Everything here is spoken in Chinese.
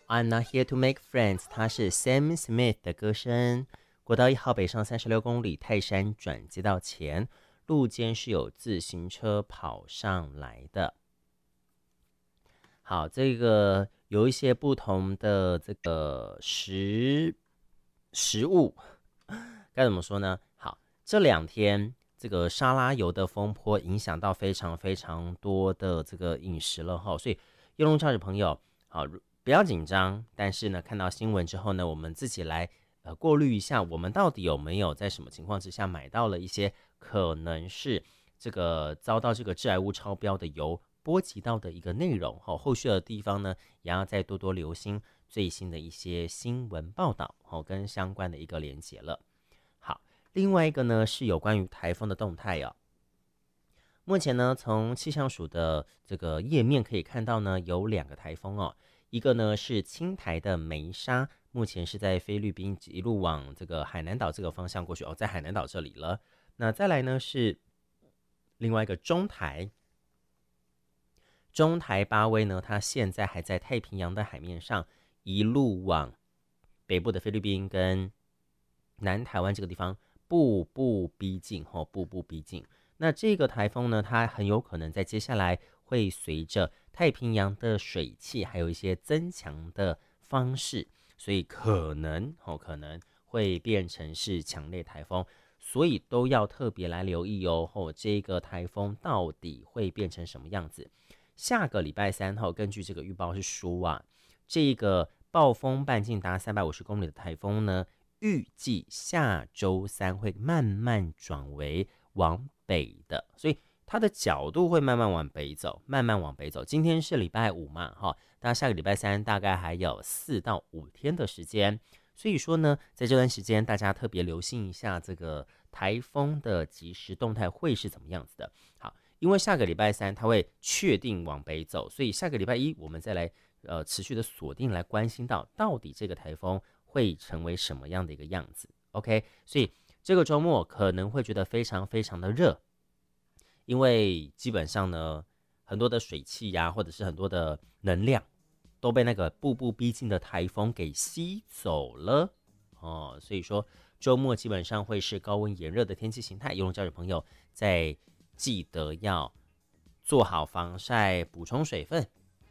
I'm not here to make friends， 它是 Sam Smith 的歌声。国道1号北上36公里，泰山转接道前，路肩是有自行车跑上来的。好，这个有一些不同的这个食物，该怎么说呢？好，这2天这个沙拉油的风波影响到非常非常多的这个饮食了哈，所以用路驾驶朋友，好，不要紧张，但是呢，看到新闻之后呢，我们自己来过滤一下，我们到底有没有在什么情况之下买到了一些可能是这个遭到这个致癌物超标的油波及到的一个内容。后续的地方呢，也要再多多留心最新的一些新闻报道跟相关的一个连结了。好，另外一个呢是有关于台风的动态哦。目前呢，从气象署的这个页面可以看到呢，有2个台风哦。一个呢是青台的梅沙，目前是在菲律宾一路往这个海南岛这个方向过去哦，在海南岛这里了。那再来呢是另外一个中台巴威呢，它现在还在太平洋的海面上，一路往北部的菲律宾跟南台湾这个地方步步逼近步步逼近。那这个台风呢，它很有可能在接下来会随着太平洋的水汽还有一些增强的方式，所以可能会变成是强烈台风，所以都要特别来留意哦。这个台风到底会变成什么样子？下个礼拜3号，根据这个预报是说啊，这个暴风半径达350公里的台风呢，预计下周3会慢慢转为往北的，所以它的角度会慢慢往北走，今天是礼拜5嘛，那下个礼拜3大概还有4到5天的时间，所以说呢，在这段时间大家特别留心一下这个台风的即时动态会是怎么样子的。好，因为下个礼拜3它会确定往北走，所以下个礼拜1我们再来持续的锁定来关心到底这个台风会成为什么样的一个样子。OK， 所以这个周末可能会觉得非常非常的热，因为基本上呢，很多的水汽呀，或者是很多的能量都被那个步步逼近的台风给吸走了哦。所以说周末基本上会是高温炎热的天气形态，游泳教育朋友在记得要做好防晒，补充水分，